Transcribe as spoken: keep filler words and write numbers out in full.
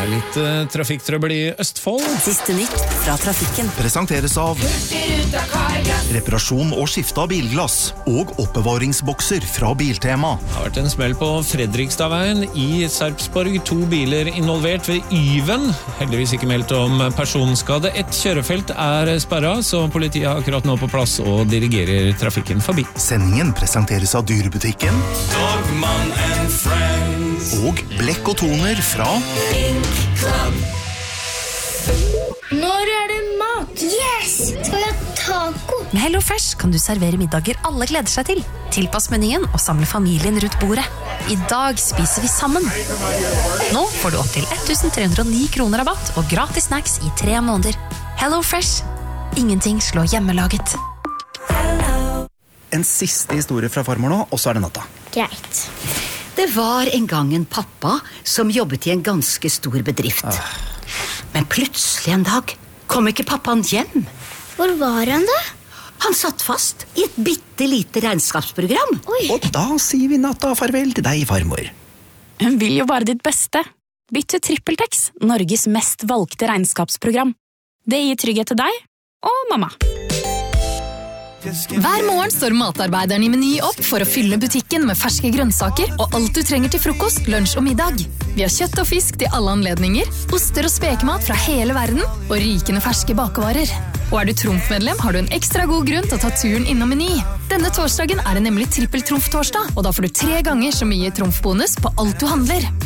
er litt uh, trafikktrøbbel i Østfold. Siste nytt fra trafikken. Presenteres av reparasjon og skifte av bilglass og oppbevaringsbokser fra Biltema. Det har vært en smell på Fredrikstadveien i Sarpsborg. To biler involvert ved Yven. Heldigvis ikke meldt om personskade. Et kjørefelt er sperret, så politiet er akkurat nå på plass og dirigerer trafikken forbi. Sendingen presenteres av Dyrebutikken Dogman and Friends og Blekk og Toner fra Ink Club. Når er det mat? Yes! Skal vi ha taco? Med Hello Fresh kan du servere middager alle gleder seg til. Tilpass menyen og samle familien rundt bordet. I dag spiser vi sammen. Nå får du opp til elleve hundre og ni kroner rabatt og gratis snacks i tre måneder. Hello Fresh. Ingenting slår hjemmelaget. En siste historie fra farmor nå, og så er det natta. Greit. Det var en gang en pappa som jobbet i en ganske stor bedrift. Ah. Men plutselig en dag kom ikke pappaen hjem. Hvor var han da? Han satt fast i et bitte lite regnskapsprogram. Oi. Og da sier vi natta farvel til deg, farmor. Hun vil jo bare ditt beste. Bytt til TrippelTex, Norges mest valgte regnskapsprogram. Det gir trygghet til deg og mamma. Hver morgen står matarbeideren i Meny opp for å fylle butikken med ferske grønnsaker og alt du trenger til frokost, lunsj og middag. Vi har kjøtt og fisk til alle anledninger, oster og spekemat fra hele verden og rikende ferske bakevarer. Og er du Trumf-medlem, har du en ekstra god grunn til å ta turen innom Meny. Denne torsdagen er det nemlig trippel Trumf-torsdag, og da får du tre ganger så mye Trumf-bonus på alt du handler.